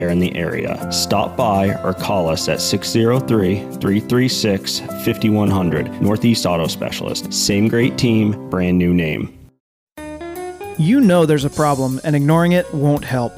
in the area. Stop by or call us at 603-336-5100. Northeast Auto Specialist. Same great team, brand new name. You know there's a problem, and ignoring it won't help.